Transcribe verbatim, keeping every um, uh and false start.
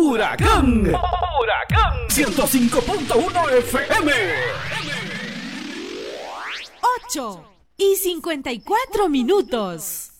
Huracán. Huracán ciento cinco punto uno F M. ocho y cincuenta y cuatro minutos.